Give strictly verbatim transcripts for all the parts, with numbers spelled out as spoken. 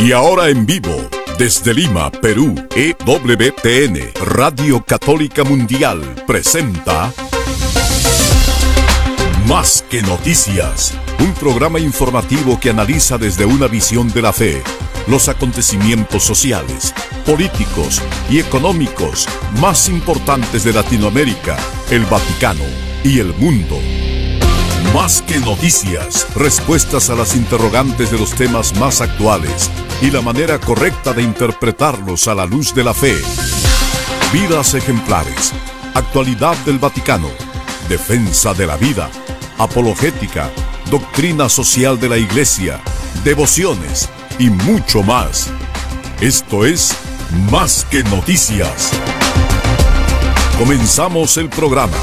Y ahora en vivo, desde Lima, Perú, E W T N, Radio Católica Mundial, presenta Más que Noticias, un programa informativo que analiza desde una visión de la fe los acontecimientos sociales, políticos y económicos más importantes de Latinoamérica, el Vaticano y el mundo. Más que noticias, respuestas a las interrogantes de los temas más actuales y la manera correcta de interpretarlos a la luz de la fe. Vidas ejemplares, actualidad del Vaticano, defensa de la vida, apologética, doctrina social de la Iglesia, devociones y mucho más. Esto es Más que Noticias. Comenzamos el programa.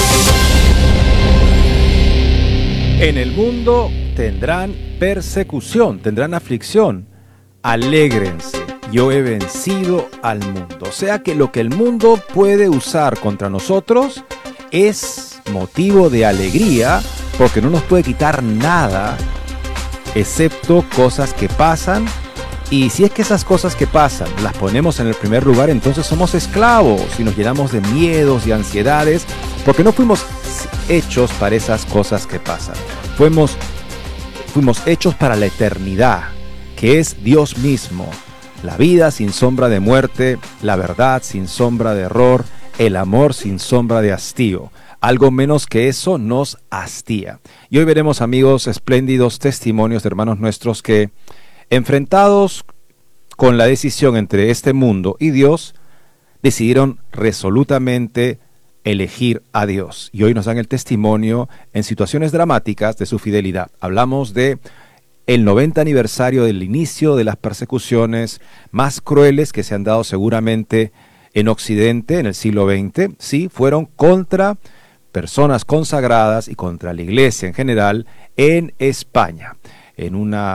En el mundo tendrán persecución, tendrán aflicción. Alégrense, yo he vencido al mundo. O sea que lo que el mundo puede usar contra nosotros es motivo de alegría, porque no nos puede quitar nada, excepto cosas que pasan. Y si es que esas cosas que pasan las ponemos en el primer lugar, entonces somos esclavos y nos llenamos de miedos y ansiedades, porque no fuimos hechos para esas cosas que pasan. Fuimos, fuimos hechos para la eternidad, que es Dios mismo. La vida sin sombra de muerte, la verdad sin sombra de error, el amor sin sombra de hastío. Algo menos que eso nos hastía. Y hoy veremos, amigos, espléndidos testimonios de hermanos nuestros que, enfrentados con la decisión entre este mundo y Dios, decidieron resolutamente elegir a Dios. Y hoy nos dan el testimonio en situaciones dramáticas de su fidelidad. Hablamos de el noventa aniversario del inicio de las persecuciones más crueles que se han dado seguramente en Occidente en el siglo veinte. Sí, fueron contra personas consagradas y contra la Iglesia en general en España, en una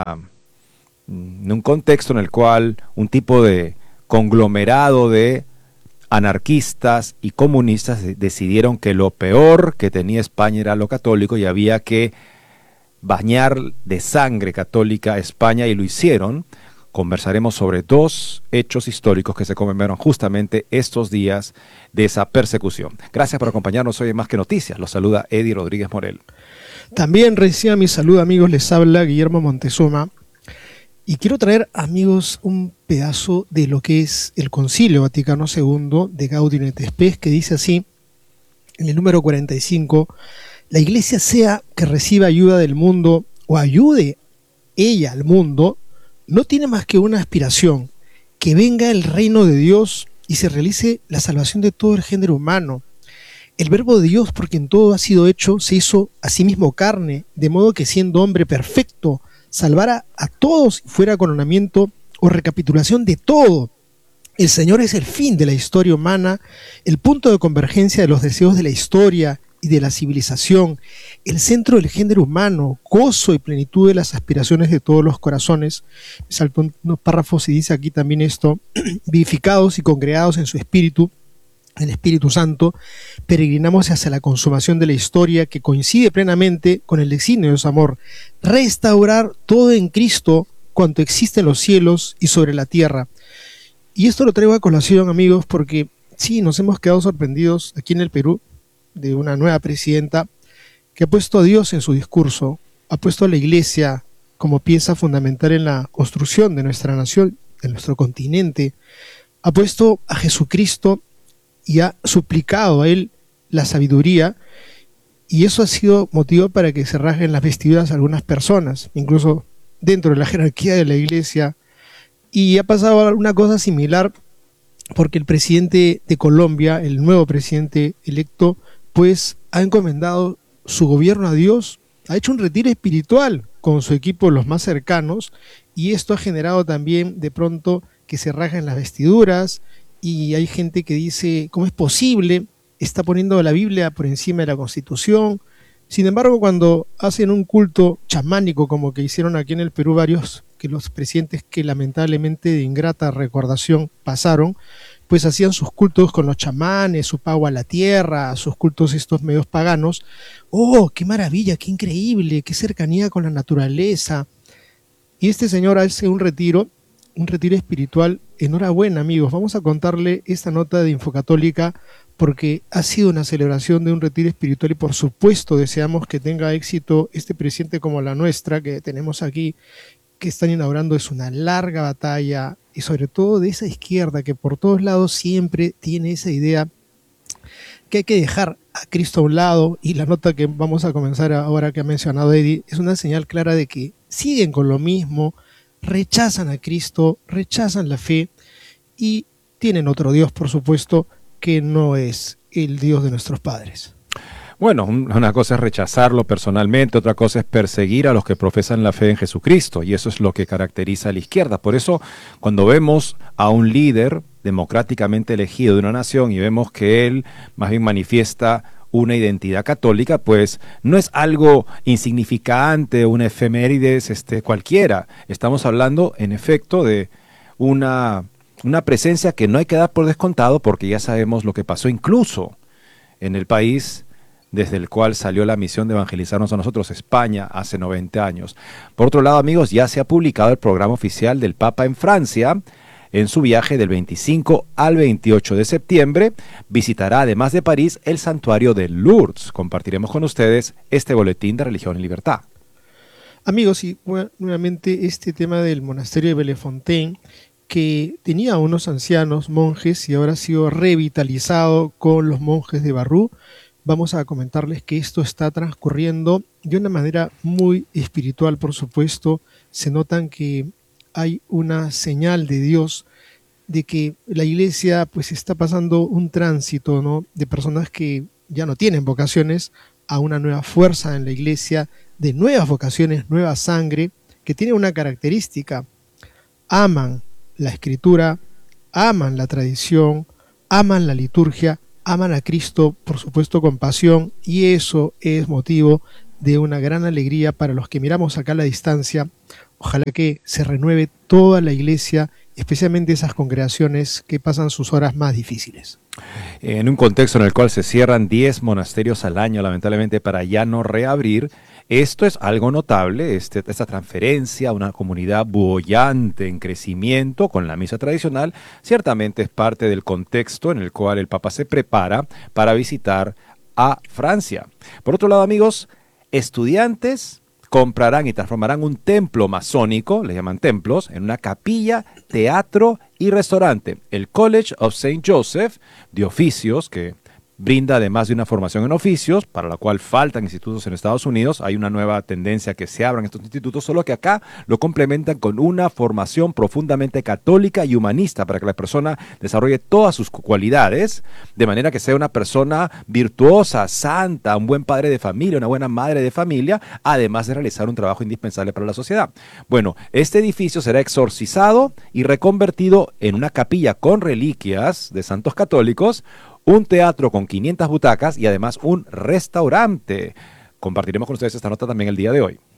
en un contexto en el cual un tipo de conglomerado de anarquistas y comunistas decidieron que lo peor que tenía España era lo católico y había que bañar de sangre católica a España, y lo hicieron. Conversaremos sobre dos hechos históricos que se conmemoran justamente estos días de esa persecución. Gracias por acompañarnos hoy en Más que Noticias. Los saluda Eddie Rodríguez Morel. También reciba mi saludo, amigos. Les habla Guillermo Montezuma. Y quiero traer, amigos, un pedazo de lo que es el Concilio Vaticano segundo de Gaudium et Spes, que dice así, en el número cuarenta y cinco, la Iglesia sea que reciba ayuda del mundo o ayude ella al mundo, no tiene más que una aspiración, que venga el reino de Dios y se realice la salvación de todo el género humano. El verbo de Dios, por quien todo ha sido hecho, se hizo a sí mismo carne, de modo que siendo hombre perfecto, salvara a todos y fuera coronamiento o recapitulación de todo. El Señor es el fin de la historia humana, el punto de convergencia de los deseos de la historia y de la civilización, el centro del género humano, gozo y plenitud de las aspiraciones de todos los corazones. Me salto unos párrafos y dice aquí también esto: vivificados y congregados en su espíritu, el Espíritu Santo, peregrinamos hacia la consumación de la historia que coincide plenamente con el designio de su amor, restaurar todo en Cristo cuanto existe en los cielos y sobre la tierra. Y esto lo traigo a colación, amigos, porque sí, nos hemos quedado sorprendidos aquí en el Perú de una nueva presidenta que ha puesto a Dios en su discurso, ha puesto a la Iglesia como pieza fundamental en la construcción de nuestra nación, de nuestro continente, ha puesto a Jesucristo y ha suplicado a él la sabiduría, y eso ha sido motivo para que se rasguen las vestiduras a algunas personas, incluso dentro de la jerarquía de la Iglesia. Y ha pasado una cosa similar porque el presidente de Colombia, el nuevo presidente electo, pues ha encomendado su gobierno a Dios, ha hecho un retiro espiritual con su equipo, los más cercanos, y esto ha generado también de pronto que se rasguen las vestiduras. Y hay gente que dice, ¿cómo es posible? Está poniendo la Biblia por encima de la Constitución. Sin embargo, cuando hacen un culto chamánico, como que hicieron aquí en el Perú varios, que los presidentes que lamentablemente de ingrata recordación pasaron, pues hacían sus cultos con los chamanes, su pago a la tierra, sus cultos estos medios paganos. ¡Oh, qué maravilla, qué increíble, qué cercanía con la naturaleza! Y este señor hace un retiro un retiro espiritual. Enhorabuena, amigos. Vamos a contarle esta nota de Infocatólica porque ha sido una celebración de un retiro espiritual y por supuesto deseamos que tenga éxito este presidente como la nuestra que tenemos aquí, que están inaugurando. Es una larga batalla y sobre todo de esa izquierda que por todos lados siempre tiene esa idea que hay que dejar a Cristo a un lado, y la nota que vamos a comenzar ahora que ha mencionado Eddie es una señal clara de que siguen con lo mismo, rechazan a Cristo, rechazan la fe y tienen otro Dios, por supuesto, que no es el Dios de nuestros padres. Bueno, una cosa es rechazarlo personalmente, otra cosa es perseguir a los que profesan la fe en Jesucristo, y eso es lo que caracteriza a la izquierda. Por eso, cuando vemos a un líder democráticamente elegido de una nación y vemos que él más bien manifiesta una identidad católica, pues no es algo insignificante, una efemérides este, cualquiera. Estamos hablando, en efecto, de una, una presencia que no hay que dar por descontado, porque ya sabemos lo que pasó incluso en el país desde el cual salió la misión de evangelizarnos a nosotros, España, hace noventa años. Por otro lado, amigos, ya se ha publicado el programa oficial del Papa en Francia. En su viaje del veinticinco al veintiocho de septiembre, visitará, además de París, el santuario de Lourdes. Compartiremos con ustedes este boletín de Religión y Libertad. Amigos, y bueno, nuevamente este tema del monasterio de Bellefontaine, que tenía unos ancianos monjes y ahora ha sido revitalizado con los monjes de Barrú. Vamos a comentarles que esto está transcurriendo de una manera muy espiritual, por supuesto. Se notan que hay una señal de Dios de que la iglesia pues está pasando un tránsito, ¿no?, de personas que ya no tienen vocaciones a una nueva fuerza en la iglesia, de nuevas vocaciones, nueva sangre, que tiene una característica: aman la escritura, aman la tradición, aman la liturgia, aman a Cristo, por supuesto, con pasión, y eso es motivo de una gran alegría para los que miramos acá a la distancia. Ojalá que se renueve toda la iglesia, especialmente esas congregaciones que pasan sus horas más difíciles. En un contexto en el cual se cierran diez monasterios al año, lamentablemente, para ya no reabrir, esto es algo notable, este, esta transferencia a una comunidad boyante en crecimiento con la misa tradicional, ciertamente es parte del contexto en el cual el Papa se prepara para visitar a Francia. Por otro lado, amigos, estudiantes comprarán y transformarán un templo masónico, le llaman templos, en una capilla, teatro y restaurante. El College of Saint Joseph de Oficios, que brinda además de una formación en oficios, para la cual faltan institutos en Estados Unidos. Hay una nueva tendencia que se abran estos institutos, solo que acá lo complementan con una formación profundamente católica y humanista para que la persona desarrolle todas sus cualidades, de manera que sea una persona virtuosa, santa, un buen padre de familia, una buena madre de familia, además de realizar un trabajo indispensable para la sociedad. Bueno, este edificio será exorcizado y reconvertido en una capilla con reliquias de santos católicos, un teatro con quinientas butacas y además un restaurante. Compartiremos con ustedes esta nota también el día de hoy.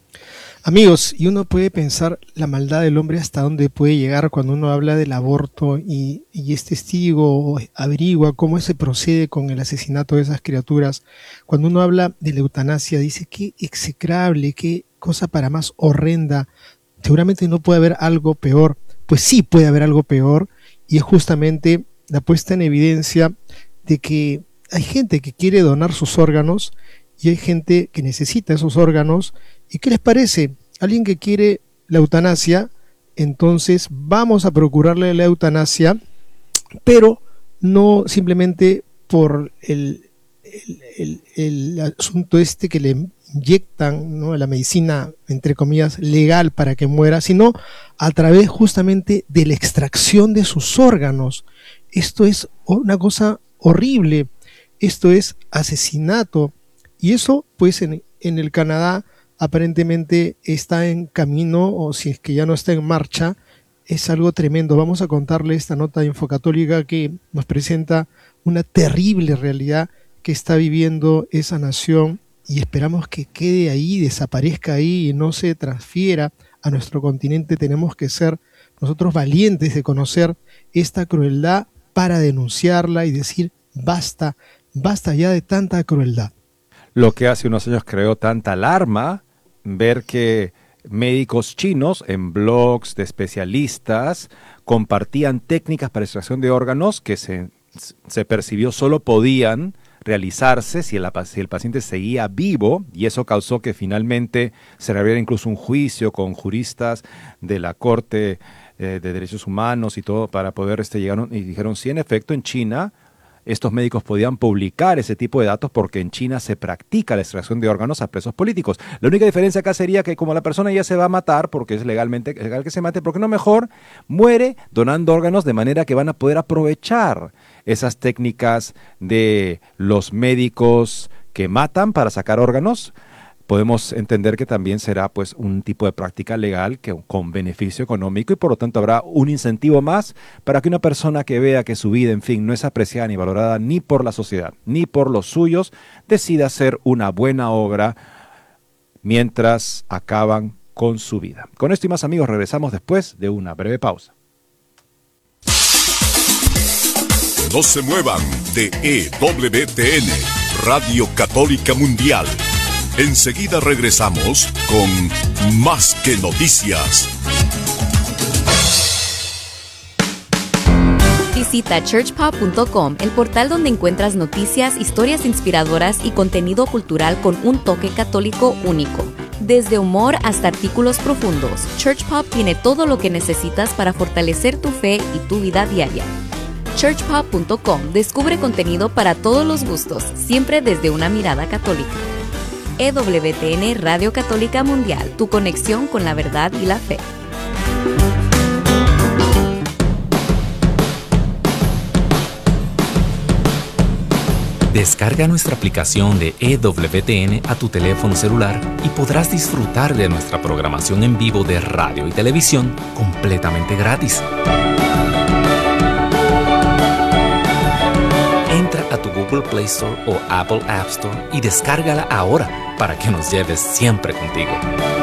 Amigos, y uno puede pensar la maldad del hombre hasta dónde puede llegar cuando uno habla del aborto y, y es testigo o averigua cómo se procede con el asesinato de esas criaturas. Cuando uno habla de la eutanasia, dice qué execrable, qué cosa para más horrenda. Seguramente no puede haber algo peor. Pues sí puede haber algo peor, y es justamente la puesta en evidencia de que hay gente que quiere donar sus órganos y hay gente que necesita esos órganos. ¿Y qué les parece? Alguien que quiere la eutanasia, entonces vamos a procurarle la eutanasia, pero no simplemente por el, el, el, el asunto este que le inyectan, ¿no?, la medicina, entre comillas, legal para que muera, sino a través justamente de la extracción de sus órganos. Esto es una cosa horrible, esto es asesinato, y eso pues en, en el Canadá aparentemente está en camino, o si es que ya no está en marcha. Es algo tremendo. Vamos a contarle esta nota de Infocatólica que nos presenta una terrible realidad que está viviendo esa nación, y esperamos que quede ahí, desaparezca ahí y no se transfiera a nuestro continente. Tenemos que ser nosotros valientes de conocer esta crueldad para denunciarla y decir basta, basta ya de tanta crueldad. Lo que hace unos años creó tanta alarma, ver que médicos chinos en blogs de especialistas compartían técnicas para extracción de órganos que se, se percibió solo podían realizarse si el, si el paciente seguía vivo, y eso causó que finalmente se reabriera incluso un juicio con juristas de la Corte eh, de Derechos Humanos y todo para poder este, llegar, y dijeron sí, en efecto, en China estos médicos podían publicar ese tipo de datos porque en China se practica la extracción de órganos a presos políticos. La única diferencia acá sería que como la persona ya se va a matar, porque es legalmente es legal que se mate, ¿por qué no mejor muere donando órganos de manera que van a poder aprovechar esas técnicas de los médicos que matan para sacar órganos? Podemos entender que también será pues un tipo de práctica legal que, con beneficio económico, y por lo tanto habrá un incentivo más para que una persona que vea que su vida, en fin, no es apreciada ni valorada ni por la sociedad, ni por los suyos, decida hacer una buena obra mientras acaban con su vida. Con esto y más, amigos, regresamos después de una breve pausa. No se muevan de E W T N, Radio Católica Mundial. Enseguida regresamos con Más que Noticias. Visita church pop punto com, el portal donde encuentras noticias, historias inspiradoras y contenido cultural con un toque católico único. Desde humor hasta artículos profundos, Church Pop tiene todo lo que necesitas para fortalecer tu fe y tu vida diaria. church pop punto com descubre contenido para todos los gustos, siempre desde una mirada católica. E W T N Radio Católica Mundial, tu conexión con la verdad y la fe. Descarga nuestra aplicación de E W T N a tu teléfono celular y podrás disfrutar de nuestra programación en vivo de radio y televisión completamente gratis. Entra a tu Google Play Store o Apple App Store y descárgala ahora para que nos lleves siempre contigo.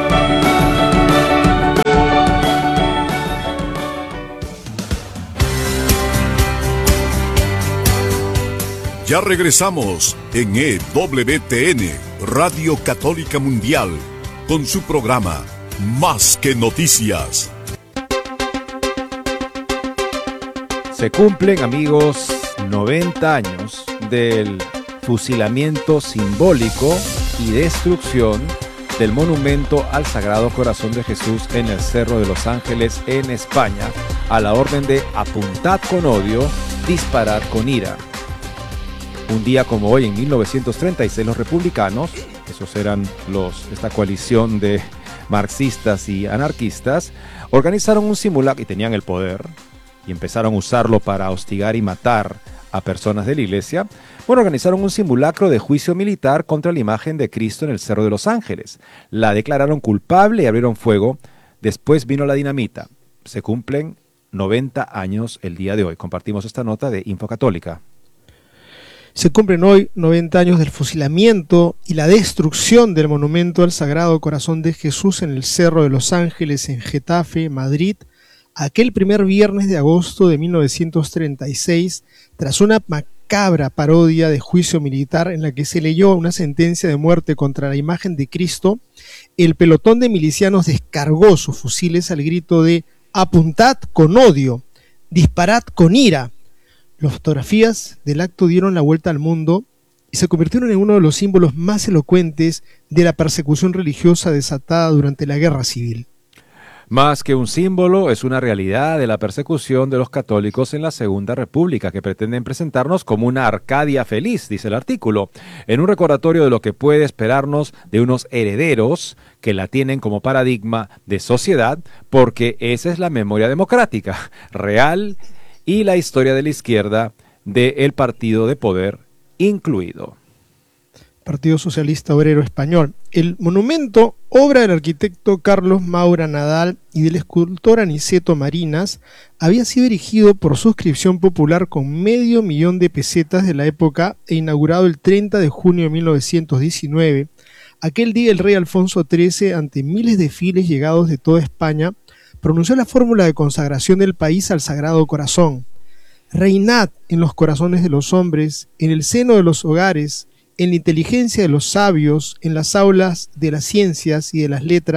Ya regresamos en E W T N, Radio Católica Mundial, con su programa Más que Noticias. Se cumplen, amigos, noventa años del fusilamiento simbólico y destrucción del monumento al Sagrado Corazón de Jesús en el Cerro de los Ángeles, en España, a la orden de apuntad con odio, disparad con ira. Un día como hoy, en mil novecientos treinta y seis, los republicanos, esos eran los, esta coalición de marxistas y anarquistas, organizaron un simulacro, y tenían el poder, y empezaron a usarlo para hostigar y matar a personas de la iglesia. Bueno, organizaron un simulacro de juicio militar contra la imagen de Cristo en el Cerro de los Ángeles. La declararon culpable y abrieron fuego. Después vino la dinamita. Se cumplen noventa años el día de hoy. Compartimos esta nota de Info Católica. Se cumplen hoy noventa años del fusilamiento y la destrucción del monumento al Sagrado Corazón de Jesús en el Cerro de los Ángeles, en Getafe, Madrid, aquel primer viernes de agosto de mil novecientos treinta y seis, tras una macabra parodia de juicio militar en la que se leyó una sentencia de muerte contra la imagen de Cristo. El pelotón de milicianos descargó sus fusiles al grito de «apuntad con odio, disparad con ira». Las fotografías del acto dieron la vuelta al mundo y se convirtieron en uno de los símbolos más elocuentes de la persecución religiosa desatada durante la Guerra Civil. Más que un símbolo, es una realidad de la persecución de los católicos en la Segunda República, que pretenden presentarnos como una Arcadia feliz, dice el artículo, en un recordatorio de lo que puede esperarnos de unos herederos que la tienen como paradigma de sociedad, porque esa es la memoria democrática real y la historia de la izquierda del partido de poder incluido. Partido Socialista Obrero Español. El monumento, obra del arquitecto Carlos Maura Nadal y del escultor Aniceto Marinas, había sido erigido por suscripción popular con medio millón de pesetas de la época e inaugurado el treinta de junio de mil novecientos diecinueve. Aquel día el rey Alfonso trece, ante miles de fieles llegados de toda España, pronunció la fórmula de consagración del país al Sagrado Corazón. Reinad en los corazones de los hombres, en el seno de los hogares, en la inteligencia de los sabios, en las aulas de las ciencias y de las letras,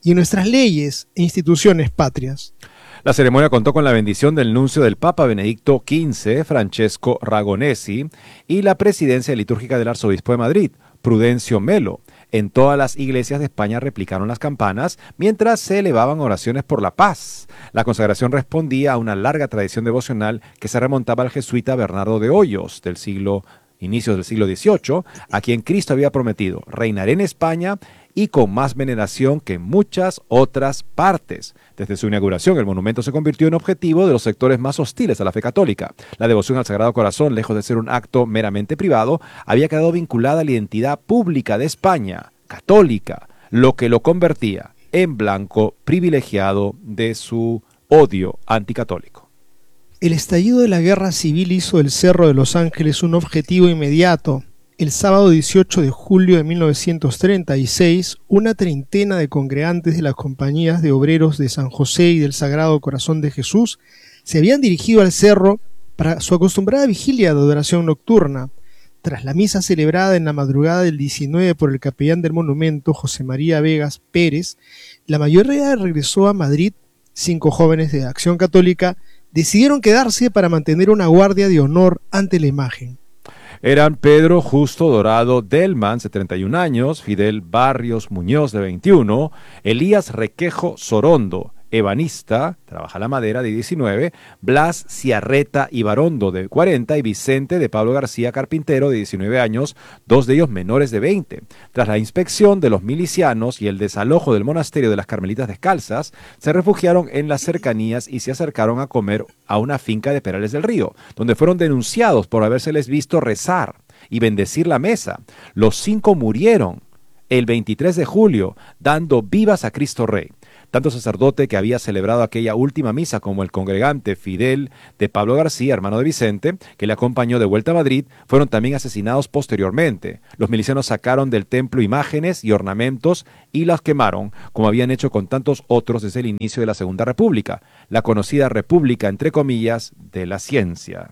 y en nuestras leyes e instituciones patrias. La ceremonia contó con la bendición del nuncio del Papa Benedicto quince, Francesco Ragonesi, y la presidencia litúrgica del arzobispo de Madrid, Prudencio Melo. En todas las iglesias de España replicaron las campanas mientras se elevaban oraciones por la paz. La consagración respondía a una larga tradición devocional que se remontaba al jesuita Bernardo de Hoyos, del siglo, inicios del siglo dieciocho, a quien Cristo había prometido: reinaré en España y con más veneración que en muchas otras partes. Desde su inauguración, el monumento se convirtió en objetivo de los sectores más hostiles a la fe católica. La devoción al Sagrado Corazón, lejos de ser un acto meramente privado, había quedado vinculada a la identidad pública de España, católica, lo que lo convertía en blanco privilegiado de su odio anticatólico. El estallido de la guerra civil hizo del Cerro de los Ángeles un objetivo inmediato. El sábado dieciocho de julio de mil novecientos treinta y seis, una treintena de congregantes de las compañías de obreros de San José y del Sagrado Corazón de Jesús se habían dirigido al cerro para su acostumbrada vigilia de adoración nocturna. Tras la misa celebrada en la madrugada del diecinueve por el capellán del monumento, José María Vegas Pérez, la mayoría regresó a Madrid. Cinco jóvenes de Acción Católica decidieron quedarse para mantener una guardia de honor ante la imagen. Eran Pedro Justo Dorado Delmans, de treinta y un años, Fidel Barrios Muñoz, de veintiuno, Elías Requejo Sorondo, ebanista, trabaja la madera, de diecinueve, Blas Ciarreta Ibarondo, de cuarenta, y Vicente de Pablo García Carpintero, de diecinueve años, dos de ellos menores de veinte. Tras la inspección de los milicianos y el desalojo del monasterio de las Carmelitas Descalzas, se refugiaron en las cercanías y se acercaron a comer a una finca de Perales del Río, donde fueron denunciados por habérseles visto rezar y bendecir la mesa. Los cinco murieron el veintitrés de julio, dando vivas a Cristo Rey. Tanto sacerdote que había celebrado aquella última misa como el congregante Fidel de Pablo García, hermano de Vicente, que le acompañó de vuelta a Madrid, fueron también asesinados posteriormente. Los milicianos sacaron del templo imágenes y ornamentos y las quemaron, como habían hecho con tantos otros desde el inicio de la Segunda República, la conocida República, entre comillas, de la ciencia.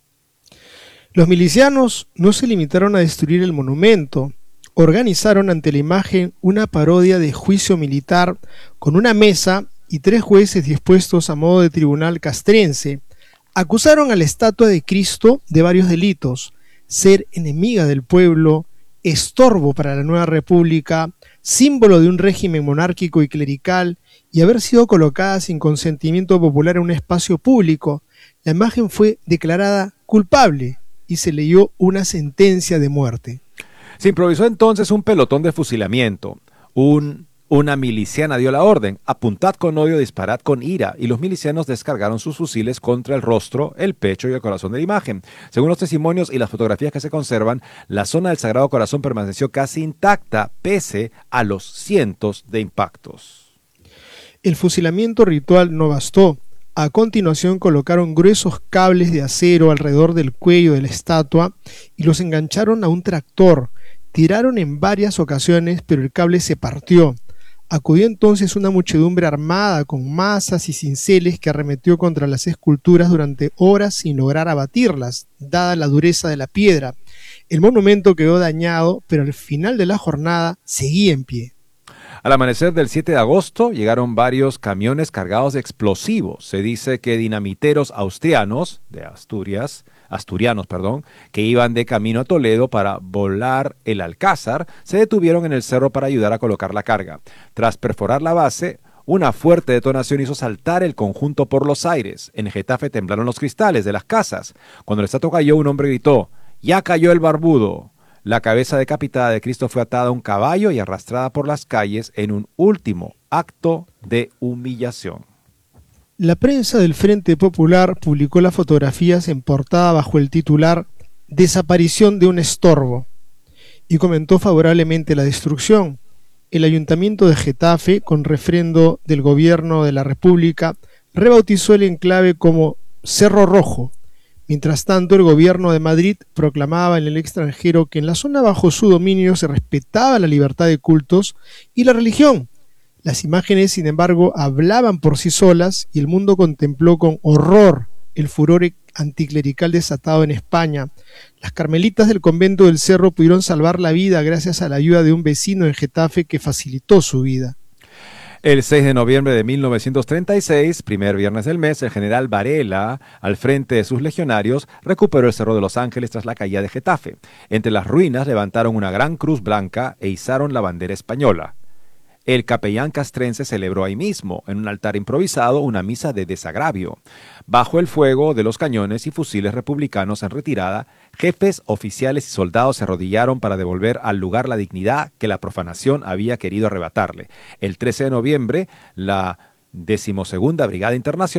Los milicianos no se limitaron a destruir el monumento. Organizaron ante la imagen una parodia de juicio militar con una mesa y tres jueces dispuestos a modo de tribunal castrense. Acusaron a la estatua de Cristo de varios delitos: ser enemiga del pueblo, estorbo para la nueva república, símbolo de un régimen monárquico y clerical, y haber sido colocada sin consentimiento popular en un espacio público. La imagen fue declarada culpable y se leyó una sentencia de muerte. Se improvisó entonces un pelotón de fusilamiento. Un, una miliciana dio la orden: apuntad con odio, disparad con ira, y los milicianos descargaron sus fusiles contra el rostro, el pecho y el corazón de la imagen. Según los testimonios y las fotografías que se conservan, la zona del Sagrado Corazón permaneció casi intacta pese a los cientos de impactos. El fusilamiento ritual no bastó. A continuación colocaron gruesos cables de acero alrededor del cuello de la estatua y los engancharon a un tractor. Tiraron en varias ocasiones, pero el cable se partió. Acudió entonces una muchedumbre armada con mazas y cinceles que arremetió contra las esculturas durante horas sin lograr abatirlas, dada la dureza de la piedra. El monumento quedó dañado, pero al final de la jornada seguía en pie. Al amanecer del siete de agosto llegaron varios camiones cargados de explosivos. Se dice que dinamiteros austrianos de Asturias, asturianos, perdón, que iban de camino a Toledo para volar el Alcázar, se detuvieron en el cerro para ayudar a colocar la carga. Tras perforar la base, una fuerte detonación hizo saltar el conjunto por los aires. En Getafe temblaron los cristales de las casas. Cuando la estatua cayó, un hombre gritó: ¡ya cayó el barbudo! La cabeza decapitada de Cristo fue atada a un caballo y arrastrada por las calles en un último acto de humillación. La prensa del Frente Popular publicó las fotografías en portada bajo el titular «Desaparición de un estorbo» y comentó favorablemente la destrucción. El Ayuntamiento de Getafe, con refrendo del Gobierno de la República, rebautizó el enclave como Cerro Rojo. Mientras tanto, el Gobierno de Madrid proclamaba en el extranjero que en la zona bajo su dominio se respetaba la libertad de cultos y la religión. Las imágenes, sin embargo, hablaban por sí solas y el mundo contempló con horror el furor anticlerical desatado en España. Las carmelitas del convento del Cerro pudieron salvar la vida gracias a la ayuda de un vecino en Getafe que facilitó su vida. El seis de noviembre de mil novecientos treinta y seis, primer viernes del mes, el general Varela, al frente de sus legionarios, recuperó el Cerro de los Ángeles tras la caída de Getafe. Entre las ruinas levantaron una gran cruz blanca e izaron la bandera española. El capellán castrense celebró ahí mismo, en un altar improvisado, una misa de desagravio. Bajo el fuego de los cañones y fusiles republicanos en retirada, jefes, oficiales y soldados se arrodillaron para devolver al lugar la dignidad que la profanación había querido arrebatarle. El trece de noviembre, la decimosegunda Brigada Internacional